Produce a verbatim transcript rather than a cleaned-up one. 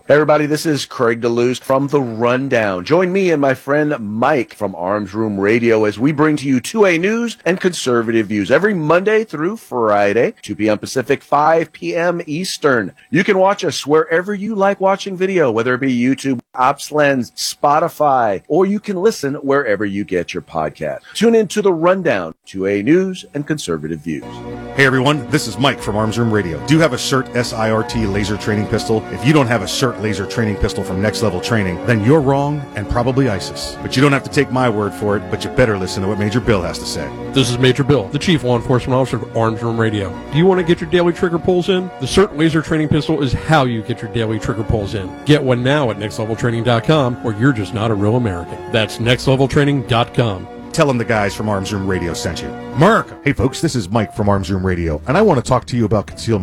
Hey everybody, this is Craig DeLuz from The Rundown. Join me and my friend Mike from Arms Room Radio as we bring to you two A news and conservative views every Monday through Friday, two p.m. Pacific, five p.m. Eastern. You can watch us wherever you like watching video, whether it be YouTube, OpsLens, Spotify, or you can listen wherever you get your podcast. Tune in to The Rundown, two A news and conservative views. Hey everyone, this is Mike from Arms Room Radio. Do you have a SIRT S I R T laser training pistol? If you don't have a SIRT laser training pistol from Next Level Training, then you're wrong and probably ISIS. But you don't have to take my word for it, but you better listen to what Major Bill has to say. This is Major Bill, the Chief Law Enforcement Officer of Arms Room Radio. Do you want to get your daily trigger pulls in? The SIRT laser training pistol is how you get your daily trigger pulls in. Get one now at next level training dot com, or you're just not a real American. That's next level training dot com. Tell them the guys from Arms Room Radio sent you. America! Hey folks, this is Mike from Arms Room Radio, and I want to talk to you about concealment